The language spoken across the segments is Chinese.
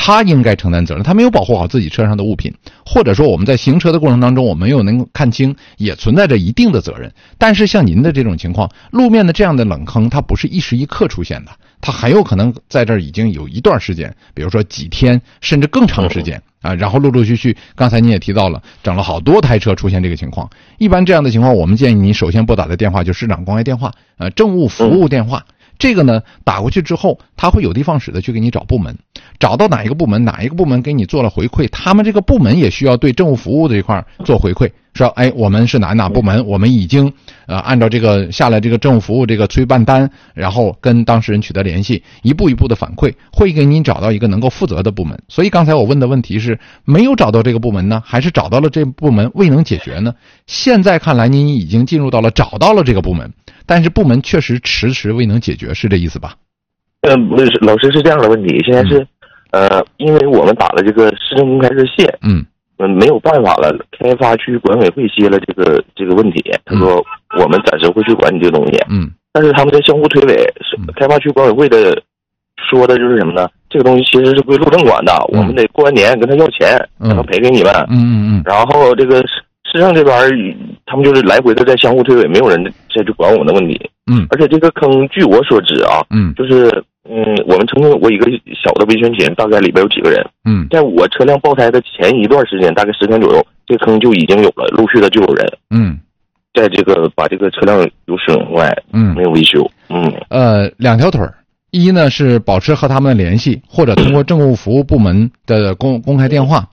他应该承担责任，他没有保护好自己车上的物品，或者说我们在行车的过程当中我没有能看清，也存在着一定的责任。但是像您的这种情况，路面的这样的冷坑它不是一时一刻出现的，它很有可能在这儿已经有一段时间，比如说几天甚至更长时间啊，然后陆陆续续刚才你也提到了整了好多台车出现这个情况。一般这样的情况，我们建议你首先拨打的电话就市长关爱电话，政务服务电话。这个呢打过去之后，他会有的放矢的去给你找部门，找到哪一个部门，哪一个部门给你做了回馈，他们这个部门也需要对政务服务这一块做回馈，说哎，我们是哪部门，我们已经按照这个下来这个政务服务这个催办单，然后跟当事人取得联系，一步一步的反馈，会给你找到一个能够负责的部门。所以刚才我问的问题是没有找到这个部门呢，还是找到了这个部门未能解决呢？现在看来您已经进入到了找到了这个部门，但是部门确实迟迟未能解决，是这意思吧？ 老师是这样的问题，现在是因为我们打了这个市政公开热线，没有办法了，开发区管委会接了这个问题，他说我们暂时会去管你这个东西，但是他们在相互推诿，开发区管委会的说的就是什么呢？这个东西其实是归路政管的，我们得过完年跟他要钱，才能赔给你们，然后这个市政这边他们就是来回的在相互推诿，没有人再去管我们的问题，而且这个坑据我所知啊，就是我们曾经有过一个小的维权群，大概里边有几个人，在我车辆爆胎的前一段时间，大概10天左右，这个坑就已经有了，陆续的就有人，在这个把这个车辆有损坏，没有维修， 两条腿，一呢是保持和他们的联系，或者通过政务服务部门的公开电话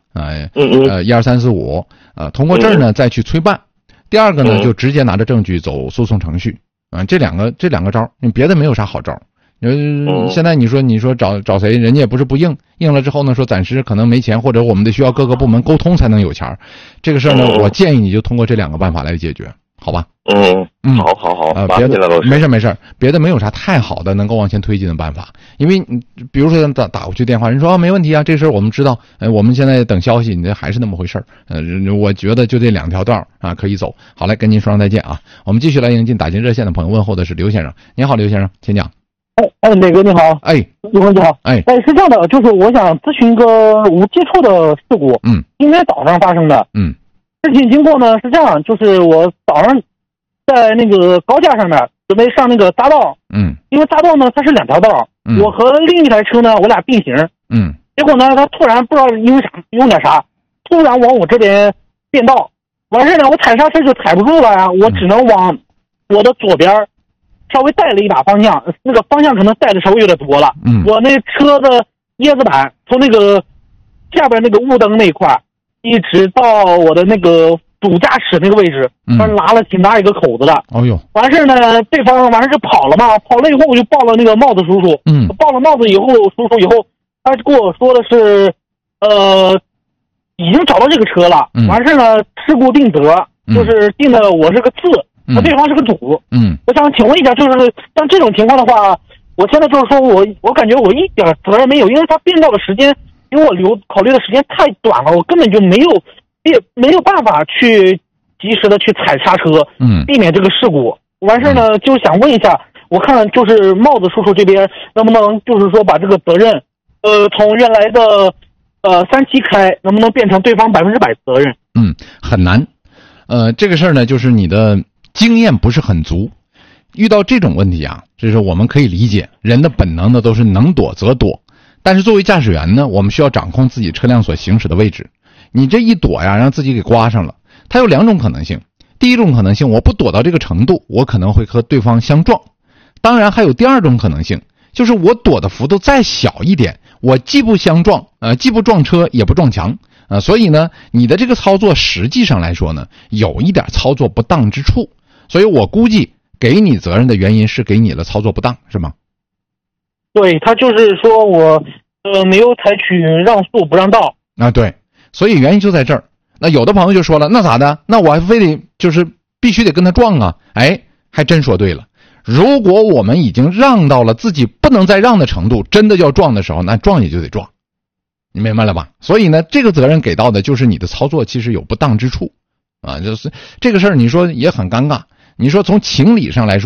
，12345，通过这儿呢再去催办。第二个呢就直接拿着证据走诉讼程序，这两个招，别的没有啥好招。现在你说找谁，人家也不是不应了之后呢，说暂时可能没钱，或者我们得需要各个部门沟通才能有钱。这个事儿呢，我建议你就通过这两个办法来解决，好吧？ 好， 别的没事，别的没有啥太好的能够往前推进的办法。因为比如说打过去电话，人说没问题啊，这事儿我们知道，我们现在等消息，你这还是那么回事儿。我觉得就这两条道啊可以走。好，来跟您说声再见啊。我们继续来迎进打进热线的朋友，问候的是刘先生。您好，刘先生，请讲。 磊哥你好。刘哥你好。是这样的，就是我想咨询一个无接触的事故，今天早上发生的。事情经过呢是这样，就是我早上在那个高架上面准备上那个匝道，因为匝道呢它是两条道，我和另一台车呢我俩并行，结果呢他突然不知道因为啥用点啥，突然往我这边变道，完事呢我踩刹车就踩不住了呀，我只能往我的左边稍微带了一把方向，那个方向可能带的稍微有点多了，我那车的椰子板从那个下边那个雾灯那一块一直到我的那个主驾驶那个位置，他挺大一个口子的。完事呢，对方完事就跑了嘛，跑了以后我就报了那个帽子叔叔，报了帽子以后，叔叔以后，他跟我说的是，已经找到这个车了。完事呢，事故定责，就是定的我是个次，对方是个主。我想请问一下，就是像这种情况的话，我现在就是说我感觉我一点责任没有，因为他变道的时间，因为我考虑的时间太短了，我根本就没有办法去及时的去踩刹车，避免这个事故。完事呢，就想问一下，我看就是帽子叔叔这边能不能就是说把这个责任，从原来的3期开，能不能变成对方100%责任？ 很难。这个事儿呢，就是你的经验不是很足。遇到这种问题啊，就是我们可以理解，人的本能呢都是能躲则躲，但是作为驾驶员呢，我们需要掌控自己车辆所行驶的位置。你这一躲呀，让自己给刮上了。它有两种可能性。第一种可能性，我不躲到这个程度，我可能会和对方相撞。当然还有第二种可能性，就是我躲的幅度再小一点，我既不相撞，既不撞车，也不撞墙。所以呢，你的这个操作实际上来说呢，有一点操作不当之处。所以我估计给你责任的原因是给你的操作不当，是吗？ 对，他就是说我没有采取让速不让道。 对。所以原因就在这儿。那有的朋友就说了，那咋的？那我还非得就是必须得跟他撞啊？还真说对了。如果我们已经让到了自己不能再让的程度，真的要撞的时候，那撞也就得撞。你明白了吧？所以呢，这个责任给到的就是你的操作其实有不当之处啊，就是这个事儿，你说也很尴尬。你说从情理上来说吧，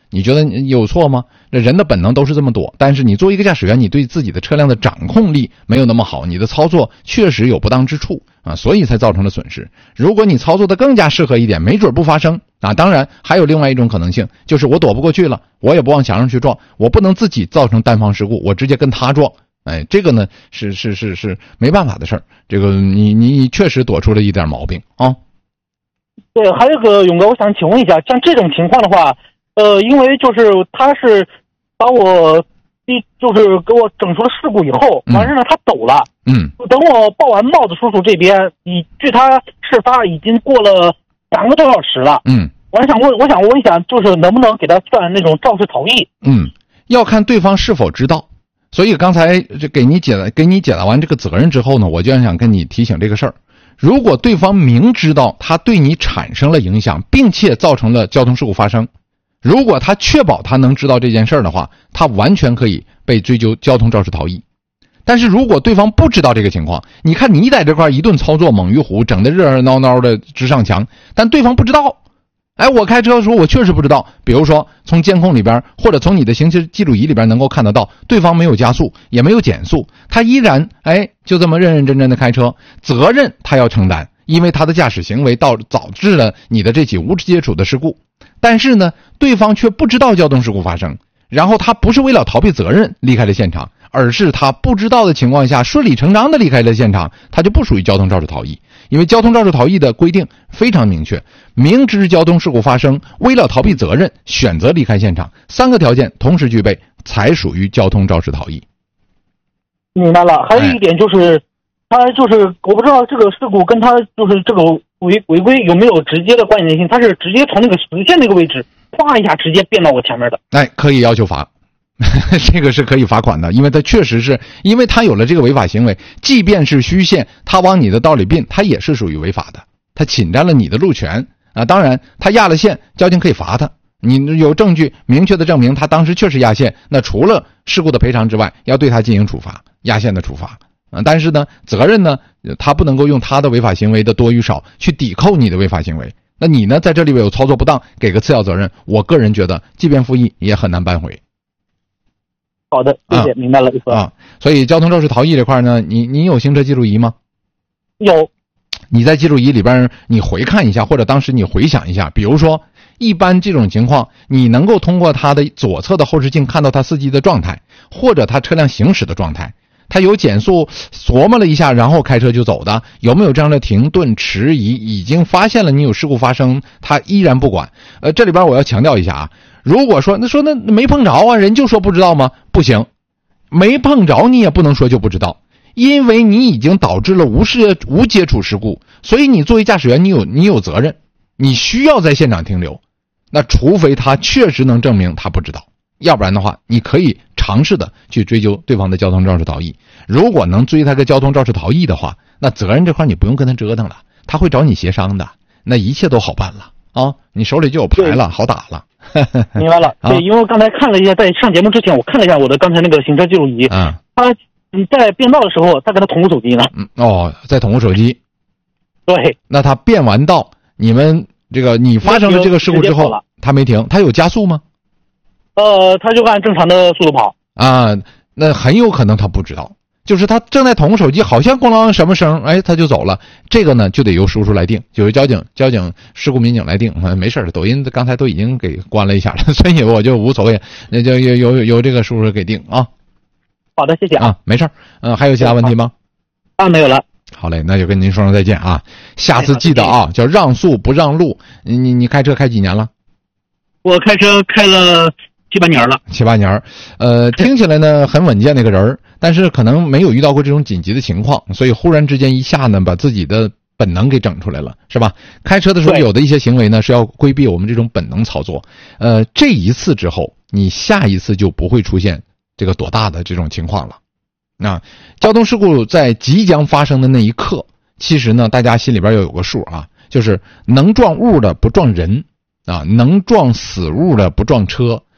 你觉得有错吗？这人的本能都是这么多，但是你作为一个驾驶员，你对自己的车辆的掌控力没有那么好，你的操作确实有不当之处啊，所以才造成了损失。如果你操作的更加适合一点，没准不发生啊。当然还有另外一种可能性，就是我躲不过去了，我也不往墙上去撞，我不能自己造成单方事故，我直接跟他撞。这个呢是没办法的事儿。这个你确实躲出了一点毛病啊。 对，还有个勇哥，我想请问一下，像这种情况的话，因为就是他是把我就是给我整出了事故以后，完事呢他走了。等我报完帽子叔叔这边，据他事发已经过了3个多小时了。我想问一下，就是能不能给他算那种肇事逃逸？ 要看对方是否知道。所以刚才这给你解答完这个责任之后呢，我就想跟你提醒这个事儿。如果对方明知道他对你产生了影响，并且造成了交通事故发生，如果他确保他能知道这件事儿的话，他完全可以被追究交通肇事逃逸。但是如果对方不知道这个情况，你看你在这块一顿操作猛于虎，整得热热闹闹的直上墙，但对方不知道。我开车的时候我确实不知道，比如说从监控里边或者从你的行车记录仪里边能够看得到对方没有加速也没有减速，他依然就这么认认真真的开车，责任他要承担，因为他的驾驶行为导致了你的这起无接触的事故。但是呢，对方却不知道交通事故发生，然后他不是为了逃避责任离开了现场，而是他不知道的情况下顺理成章的离开了现场，他就不属于交通肇事逃逸。因为交通肇事逃逸的规定非常明确，明知交通事故发生，为了逃避责任选择离开现场，3个条件同时具备才属于交通肇事逃逸。 明白了。还有一点就是，他就是我不知道这个事故跟他就是这个违规有没有直接的关联性，他是直接从那个实线那个位置哗一下直接变到我前面的。 可以要求罚。这个是可以罚款的，因为他确实是因为他有了这个违法行为，即便是虚线他往你的道里并，他也是属于违法的，他侵占了你的路权啊。当然他压了线，交警可以罚他，你有证据明确的证明他当时确实压线，那除了事故的赔偿之外，要对他进行处罚，压线的处罚但是呢责任呢，他不能够用他的违法行为的多与少去抵扣你的违法行为，那你呢在这里边有操作不当，给个次要责任，我个人觉得即便复议也很难扳回。 好的，谢谢，明白了。 所以交通肇事逃逸这块呢，你有行车记录仪吗？ 有。 你在记录仪里边你回看一下，或者当时你回想一下，比如说一般这种情况，你能够通过他的左侧的后视镜看到他司机的状态，或者他车辆行驶的状态，他有减速琢磨了一下然后开车就走的，有没有这样的停顿迟疑，已经发现了你有事故发生他依然不管。这里边我要强调一下啊，如果说那没碰着啊，人就说不知道吗？不行，没碰着你也不能说就不知道，因为你已经导致了无接触事故，所以你作为驾驶员你有责任，你需要在现场停留。那除非他确实能证明他不知道，要不然的话你可以尝试的去追究对方的交通肇事逃逸。如果能追他个交通肇事逃逸的话，那责任这块你不用跟他折腾了，他会找你协商的，那一切都好办了啊，你手里就有牌了，好打了。 明白了。对，因为我刚才看了一下，在上节目之前我看了一下我的刚才那个行车记录仪，他在变道的时候他跟他同步手机呢。在同步手机。对。 那他变完道，你发生了这个事故之后他没停，他有加速吗？ 他就按正常的速度跑那很有可能他不知道，就是他正在同步手机，好像咣啷什么声，他就走了。这个呢就得由叔叔来定，就由交警事故民警来定。没事，抖音刚才都已经给关了一下了，所以我就无所谓，那就由这个叔叔给定啊。 好的，谢谢没事。还有其他问题吗？ 没有了。 好嘞，那就跟您说声再见啊。下次记得叫让速不让路。你开车开几年了？ 我开车开了7、8年了。 7、8年。听起来呢很稳健那个人，但是可能没有遇到过这种紧急的情况，所以忽然之间一下呢把自己的本能给整出来了，是吧？开车的时候有的一些行为呢是要规避我们这种本能操作。这一次之后，你下一次就不会出现这个多大的这种情况了。交通事故在即将发生的那一刻，其实呢大家心里边要有个数啊，就是能撞物的不撞人能撞死物的不撞车，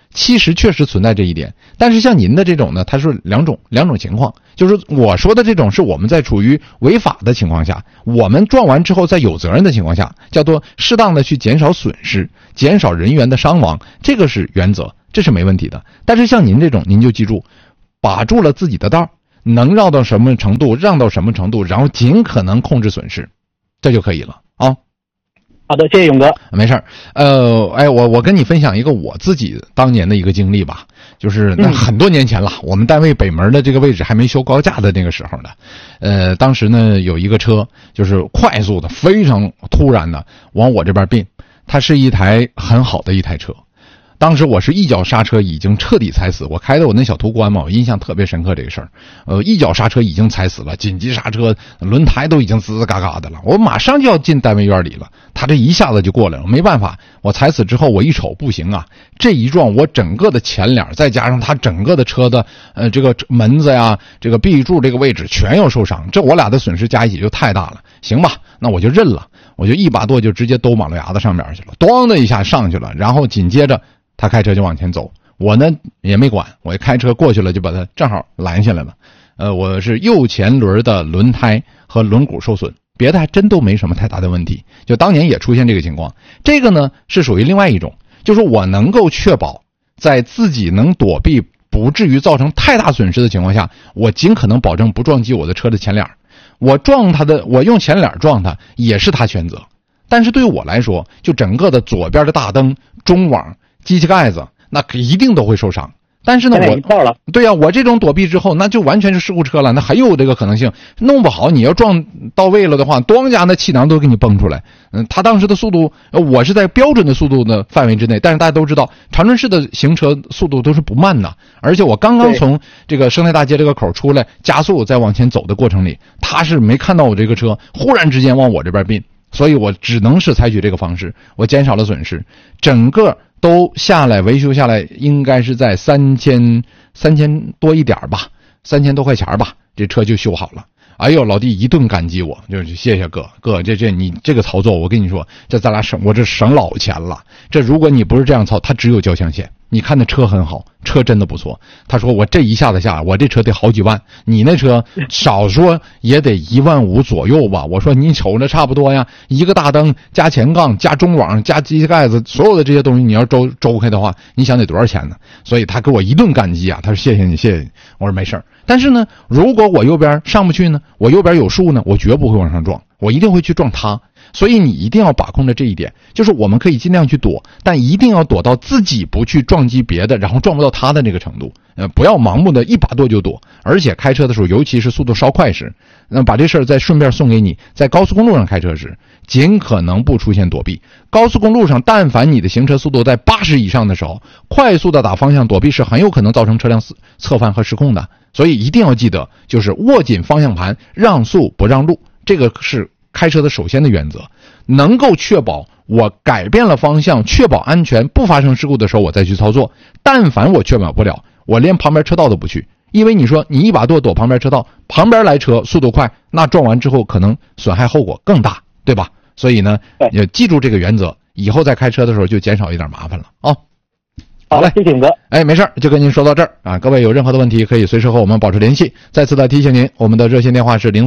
其实确实存在这一点。但是像您的这种呢，它是两种情况，就是我说的这种是我们在处于违法的情况下，我们撞完之后在有责任的情况下，叫做适当的去减少损失，减少人员的伤亡，这个是原则，这是没问题的。但是像您这种，您就记住，把住了自己的道，能绕到什么程度让到什么程度，然后尽可能控制损失，这就可以了啊。 好的，谢谢勇哥。 没事儿，我跟你分享一个我自己当年的一个经历吧，就是那很多年前了，我们单位北门的这个位置还没修高架的那个时候呢，当时呢有一个车就是快速的、非常突然的往我这边并，它是一台很好的一台车。当时我是一脚刹车已经彻底踩死，我开的我那小途观嘛，我印象特别深刻这个事儿。一脚刹车已经踩死了，紧急刹车，轮胎都已经滋滋嘎嘎的了，我马上就要进单位院里了，他这一下子就过来了，没办法，我踩死之后我一瞅不行啊，这一撞我整个的前脸再加上他整个的车的这个门子呀，这个壁柱这个位置全要受伤，这我俩的损失加一起就太大了。行吧，那我就认了，我就一把舵就直接兜马路牙子上面去了，咣的一下上去了，然后紧接着他开车就往前走，我呢也没管，我开车过去了，就把他正好拦下来了。我是右前轮的轮胎和轮毂受损，别的还真都没什么太大的问题。就当年也出现这个情况，这个呢是属于另外一种，就是我能够确保在自己能躲避不至于造成太大损失的情况下，我尽可能保证不撞击我的车的前脸。我撞他的，我用前脸撞他也是他全责，但是对于我来说，就整个的左边的大灯、中网、机器盖子，那一定都会受伤。但是呢，对呀，我这种躲避之后，那就完全是事故车了，那还有这个可能性，弄不好你要撞到位了的话，咣家那气囊都给你崩出来。他当时的速度，我是在标准的速度的范围之内，但是大家都知道，长春市的行车速度都是不慢的，而且我刚刚从这个生态大街这个口出来，加速再往前走的过程里，他是没看到我这个车忽然之间往我这边并，所以我只能是采取这个方式，我减少了损失，整个都下来维修下来应该是在3000多一点吧，3000多块钱吧，这车就修好了。哎呦，老弟一顿感激我，就是谢谢哥，这你这个操作，我跟你说，这咱俩省老钱了。这如果你不是这样操，他只有交强险。你看那车很好，车真的不错。他说我这一下子下来，我这车得好几万，你那车少说也得15000左右吧。我说你瞅着差不多呀，一个大灯加前杠加中网加机器盖子，所有的这些东西你要周开的话，你想得多少钱呢？所以他给我一顿感激啊，他说谢谢你。我说没事儿。但是呢，如果我右边上不去呢，我右边有树呢，我绝不会往上撞，我一定会去撞他。所以你一定要把控着这一点，就是我们可以尽量去躲，但一定要躲到自己不去撞击别的，然后撞不到他的这个程度。不要盲目的一把舵就躲，而且开车的时候，尤其是速度稍快时，把这事儿再顺便送给你，在高速公路上开车时，尽可能不出现躲避。高速公路上，但凡你的行车速度在80以上的时候，快速的打方向躲避是很有可能造成车辆侧翻和失控的。所以一定要记得，就是握紧方向盘，让速不让路，这个是开车的首先的原则。能够确保我改变了方向，确保安全不发生事故的时候，我再去操作。但凡我确保不了，我连旁边车道都不去，因为你说你一把舵躲旁边车道，旁边来车速度快，那撞完之后可能损害后果更大，对吧？所以呢，也记住这个原则，以后在开车的时候就减少一点麻烦了啊。 好嘞，谢谢哥。 没事，就跟您说到这儿啊。各位有任何的问题，可以随时和我们保持联系。再次的提醒您，我们的热线电话是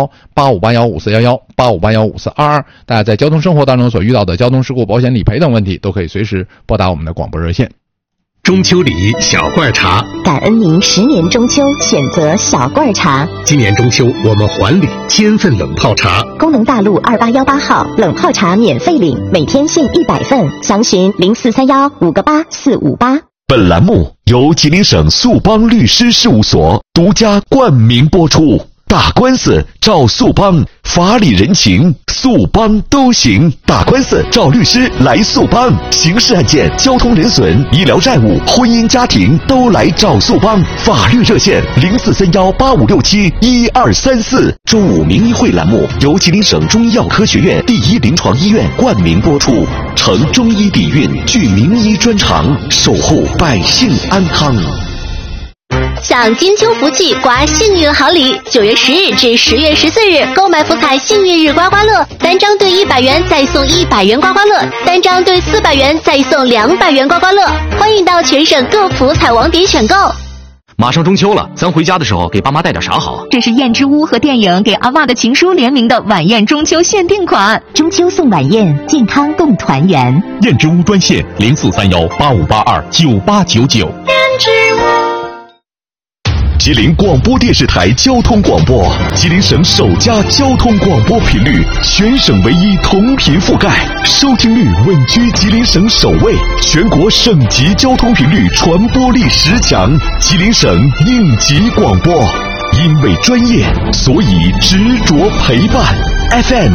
0431-8581-5411，8581-5422。大家在交通生活当中所遇到的交通事故、保险理赔等问题，都可以随时拨打我们的广播热线。 中秋礼小罐茶， 感恩您10年中秋选择小罐茶。 今年中秋我们还礼1000份冷泡茶， 工农大路2818号冷泡茶免费领，每天限100份，详询0431-58458。 本栏目由吉林省速邦律师事务所独家冠名播出。打官司找速邦，法理人情速邦都行。打官司找律师来速邦，刑事案件、交通人损、医疗债务、婚姻家庭都来找速邦。法律热线0431-8567-1234。中午名医会栏目由吉林省中医药科学院第1临床医院冠名播出，承中医底蕴，具名医专长，守护百姓安康。 享金秋福气，刮幸运好礼。9月10日至10月14日，购买福彩幸运日刮刮乐，单张兑100元再送100元刮刮乐，单张兑400元再送200元刮刮乐。欢迎到全省各福彩网点选购。 马上中秋了，咱回家的时候给爸妈带点啥好？ 这是燕之屋和电影给阿嬷的情书联名的晚宴中秋限定款， 中秋送晚宴，健康共团圆。 燕之屋专线043185829899。 燕之屋。 吉林广播电视台交通广播，吉林省首家交通广播频率，全省唯一同频覆盖，收听率稳居吉林省首位，全国省级交通频率传播力10强，吉林省应急广播。因为专业，所以执着陪伴。FM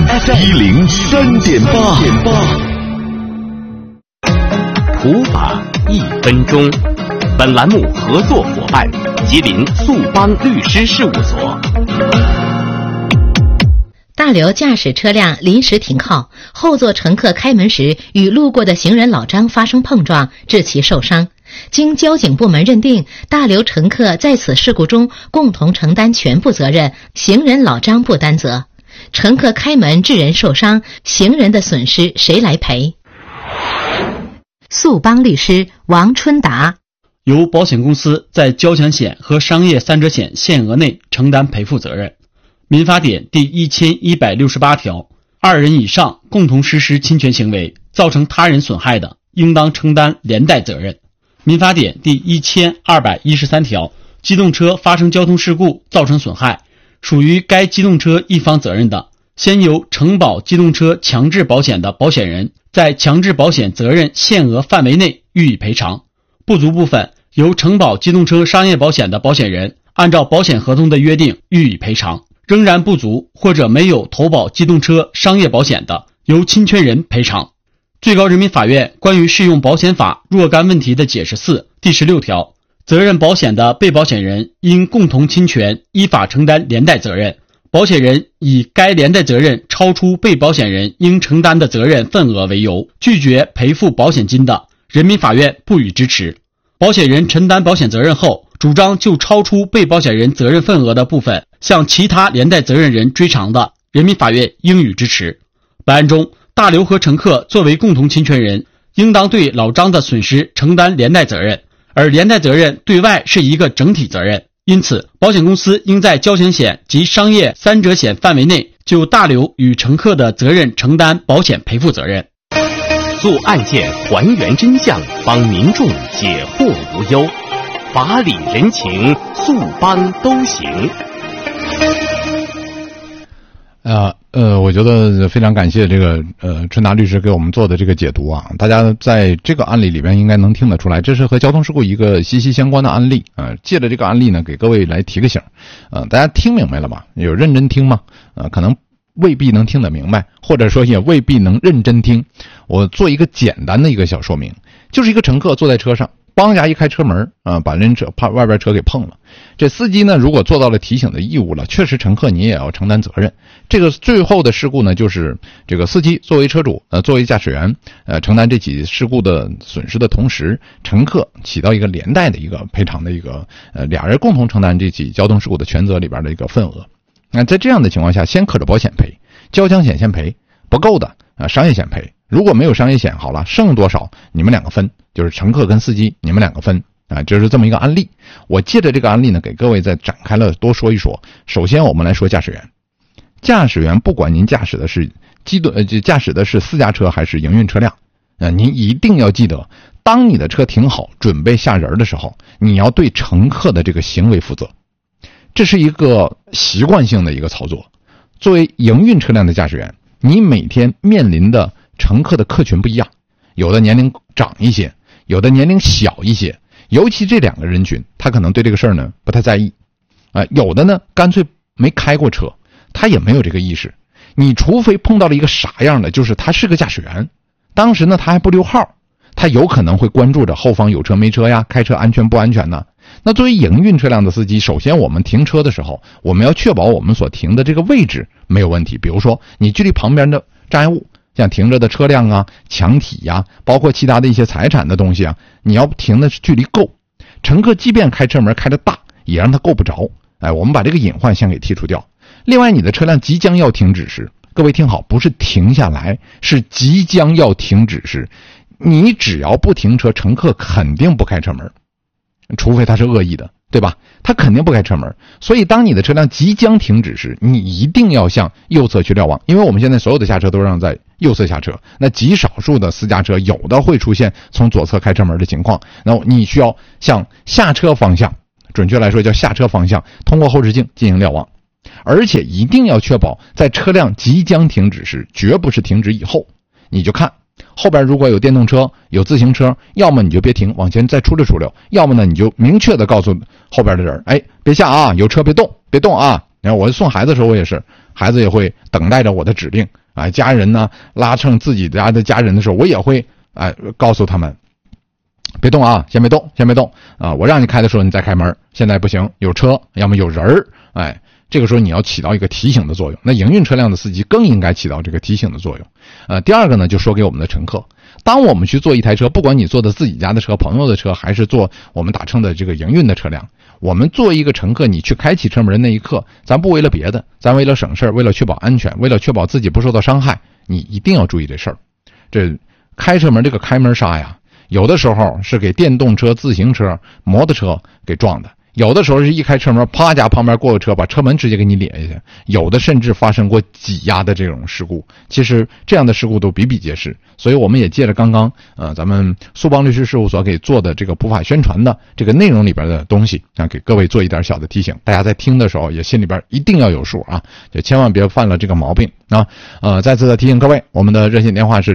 103.8。 普法1分钟。本栏目合作伙伴吉林速邦律师事务所。 大刘驾驶车辆临时停靠，后座乘客开门时与路过的行人老张发生碰撞，致其受伤。经交警部门认定，大刘乘客在此事故中共同承担全部责任，行人老张不担责。乘客开门致人受伤，行人的损失谁来赔？速邦律师王春达。 由保险公司在交强险和商业3者险限额内承担赔付责任。民法典第1168条，2人以上共同实施侵权行为，造成他人损害的，应当承担连带责任。民法典第1213条，机动车发生交通事故造成损害，属于该机动车一方责任的，先由承保机动车强制保险的保险人在强制保险责任限额范围内予以赔偿。不足部分，由承保机动车商业保险的保险人按照保险合同的约定予以赔偿，仍然不足或者没有投保机动车商业保险的，由侵权人赔偿。最高人民法院关于适用保险法若干问题的解释4第16条，责任保险的被保险人因共同侵权依法承担连带责任，保险人以该连带责任超出被保险人应承担的责任份额为由，拒绝赔付保险金的，人民法院不予支持。保险人承担保险责任后，主张就超出被保险人责任份额的部分向其他连带责任人追偿的，人民法院应予支持。本案中，大刘和乘客作为共同侵权人，应当对老张的损失承担连带责任，而连带责任对外是一个整体责任，因此保险公司应在交强险及商业3者险范围内就大刘与乘客的责任承担保险赔付责任。 做案件还原真相，帮民众解惑无忧，法理人情，速邦都行。 我觉得非常感谢这个春达律师给我们做的这个解读啊，大家在这个案例里边应该能听得出来，这是和交通事故一个息息相关的案例借着这个案例呢，给各位来提个醒大家听明白了吗？有认真听吗？可能未必能听得明白，或者说也未必能认真听。我做一个简单的一个小说明，就是一个乘客坐在车上，帮家一开车门把人车怕外边车给碰了。这司机呢，如果做到了提醒的义务了，确实乘客你也要承担责任。这个最后的事故呢，就是这个司机作为车主作为驾驶员承担这起事故的损失的同时，乘客起到一个连带的一个赔偿的一个俩人共同承担这起交通事故的全责里边的一个份额。那在这样的情况下，先可着保险赔，交强险先赔，不够的商业险赔。如果没有商业险，好了，剩多少你们两个分，就是乘客跟司机你们两个分就是这么一个案例。我借着这个案例呢，给各位再展开了多说一说。首先我们来说驾驶员。驾驶员不管您驾驶的是私家车还是营运车辆您一定要记得，当你的车停好准备下人的时候，你要对乘客的这个行为负责。这是一个习惯性的一个操作。作为营运车辆的驾驶员，你每天面临的乘客的客群不一样，有的年龄长一些，有的年龄小一些，尤其这两个人群他可能对这个事儿呢不太在意有的呢干脆没开过车，他也没有这个意识。你除非碰到了一个啥样的，就是他是个驾驶员，当时呢他还不留号，他有可能会关注着后方有车没车呀，开车安全不安全呢。那作为营运车辆的司机，首先我们停车的时候，我们要确保我们所停的这个位置没有问题。比如说你距离旁边的障碍物，像停着的车辆啊、墙体呀，包括其他的一些财产的东西啊，你要停的距离够。乘客即便开车门开得大， 也让它够不着。我们把这个隐患先给剔除掉。另外，你的车辆即将要停止时，各位听好，不是停下来，是即将要停止时，你只要不停车，乘客肯定不开车门，除非他是恶意的，对吧？他肯定不开车门。所以当你的车辆即将停止时，你一定要向右侧去瞭望，因为我们现在所有的下车都让在右侧下车，那极少数的私家车有的会出现从左侧开车门的情况，那你需要向下车方向，准确来说叫下车方向，通过后视镜进行瞭望。而且一定要确保在车辆即将停止时，绝不是停止以后，你就看后边如果有电动车有自行车，要么你就别停，往前再出溜出溜，要么呢你就明确的告诉后边的人，别下啊，有车别动啊。然后我送孩子的时候，我也是，孩子也会等待着我的指令家人呢拉乘自己家的家人的时候，我也会告诉他们别动啊，先别动啊，我让你开的时候你再开门，现在不行，有车，要么有人这个时候你要起到一个提醒的作用。那营运车辆的司机更应该起到这个提醒的作用。第二个呢，就说给我们的乘客，当我们去坐一台车，不管你坐的自己家的车、朋友的车，还是坐我们打乘的这个营运的车辆，我们作为一个乘客，你去开启车门的那一刻，咱不为了别的，咱为了省事，为了确保安全，为了确保自己不受到伤害，你一定要注意这事儿。这开车门这个开门刹呀，有的时候是给电动车、自行车、摩托车给撞的，有的时候是一开车门，啪家旁边过个车，把车门直接给你咧下去，有的甚至发生过挤压的这种事故。其实这样的事故都比比皆是，所以我们也借着刚刚咱们苏邦律师事务所给做的这个普法宣传的这个内容里边的东西给各位做一点小的提醒，大家在听的时候也心里边一定要有数就千万别犯了这个毛病再次的提醒各位，我们的热线电话是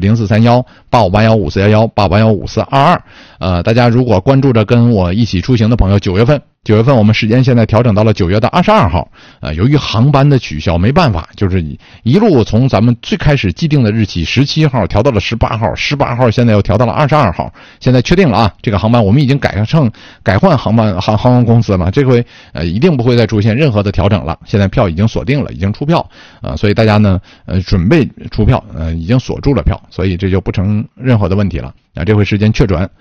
0431-8581-5411 8581-5422大家如果关注着跟我一起出行的朋友，9月份我们时间现在调整到了9月的22号由于航班的取消，没办法，就是一路从咱们最开始既定的日期17号调到了18号，18号现在又调到了22号，现在确定了这个航班我们已经改换航空公司了，这回一定不会再出现任何的调整了，现在票已经锁定了，已经出票所以大家呢准备出票已经锁住了票，所以这就不成任何的问题了这回时间确转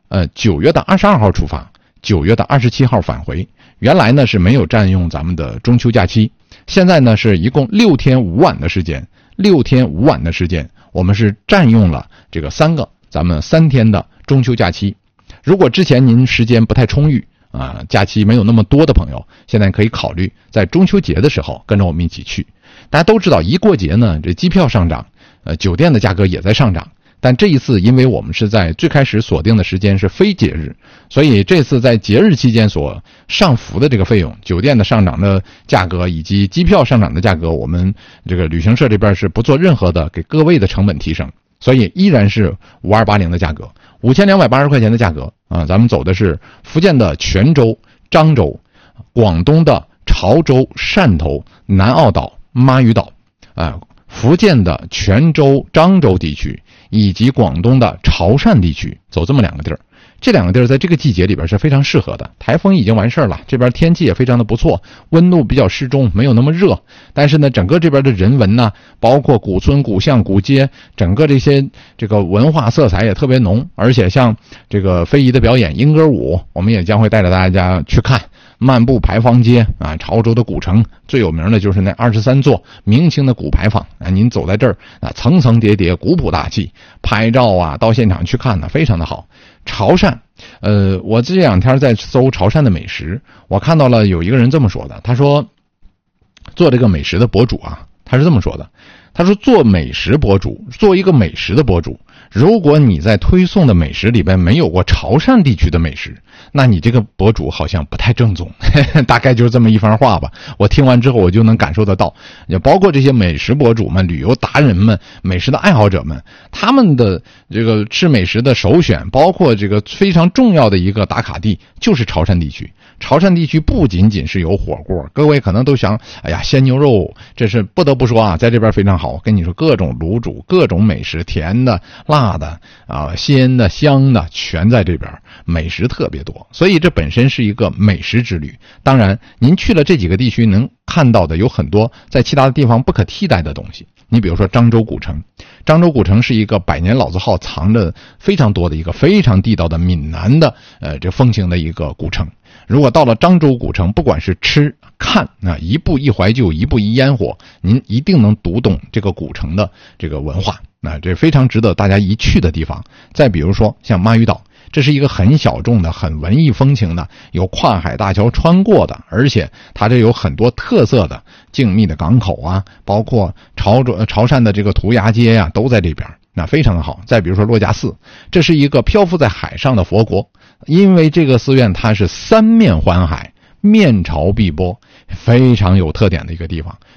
9月的22号出发，9月的27号返回。原来呢是没有占用咱们的中秋假期，现在呢是一共6天5晚的时间，6天5晚的时间，我们是占用了这个咱们3天的中秋假期。如果之前您时间不太充裕假期没有那么多的朋友，现在可以考虑在中秋节的时候跟着我们一起去。大家都知道，一过节呢，这机票上涨，酒店的价格也在上涨。但这一次因为我们是在最开始锁定的时间是非节日，所以这次在节日期间所上浮的这个费用，酒店的上涨的价格以及机票上涨的价格，我们这个旅行社这边是不做任何的给各位的成本提升，所以依然是5280的价格，5280块钱的价格咱们走的是福建的泉州、漳州、广东的潮州、汕头、南澳岛、妈屿岛福建的泉州、漳州地区以及广东的潮汕地区，走这么2个地儿。这2个地儿在这个季节里边是非常适合的，台风已经完事了，这边天气也非常的不错，温度比较适中，没有那么热，但是呢整个这边的人文呢，包括古村古巷古街，整个这个文化色彩也特别浓，而且像这个非遗的表演莺歌舞，我们也将会带着大家去看，漫步牌坊街潮州的古城最有名的就是那23座明清的古牌坊您走在这儿层层叠叠，古朴大气，拍照到现场去看非常的好。潮汕我这2天在搜潮汕的美食，我看到了有一个人这么说的，他说做这个美食的博主他是这么说的，他说做一个美食的博主，如果你在推送的美食里边没有过潮汕地区的美食，那你这个博主好像不太正宗大概就是这么一番话吧。我听完之后我就能感受得到，也包括这些美食博主们、旅游达人们、美食的爱好者们，他们的这个吃美食的首选，包括这个非常重要的一个打卡地就是潮汕地区。潮汕地区不仅仅是有火锅，各位可能都想鲜牛肉，这是不得不说在这边非常好，跟你说各种卤煮，各种美食，甜的辣的鲜的香的全在这边，美食特别多，所以这本身是一个美食之旅。当然您去了这几个地区能看到的有很多在其他的地方不可替代的东西， 你比如说漳州古城，漳州古城是一个百年老字号藏着非常多的一个非常地道的闽南的这风情的一个古城。如果到了漳州古城，不管是吃看一步一怀旧，一步一烟火，您一定能读懂这个古城的这个文化，这非常值得大家一去的地方。再比如说像妈屿岛，这是一个很小众的很文艺风情的，有跨海大桥穿过的，而且它这有很多特色的静谧的港口啊，包括潮汕的这个涂鸦街都在这边，那非常的好。再比如说珞珈寺，这是一个漂浮在海上的佛国，因为这个寺院它是三面环海，面朝碧波，非常有特点的一个地方。